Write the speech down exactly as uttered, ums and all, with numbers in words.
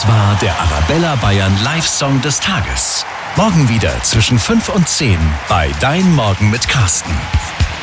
Das war der Arabella Bayern Live-Song des Tages. Morgen wieder zwischen fünf und zehn bei Dein Morgen mit Carsten.